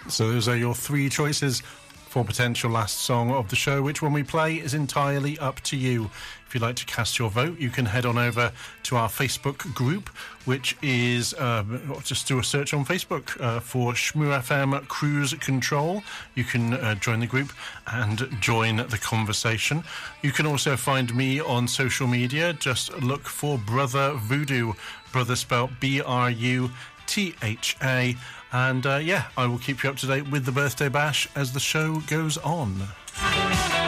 So those are your three choices for potential last song of the show. Which one we play is entirely up to you. If you'd like to cast your vote, you can head on over to our Facebook group, which is just do a search on Facebook for Shmoo FM Cruise Control. You can join the group and join the conversation. You can also find me on social media. Just look for Brother Voodoo, brother spelled BRUTHA. And I will keep you up to date with the birthday bash as the show goes on.